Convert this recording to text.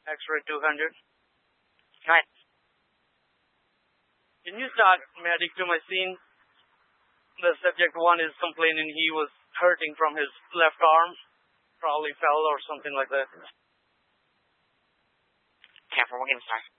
X-ray 200. Go ahead. Can you start medic to my scene? The subject 1 is complaining he was hurting from his left arm. Probably fell or something like that. Careful, we're getting started.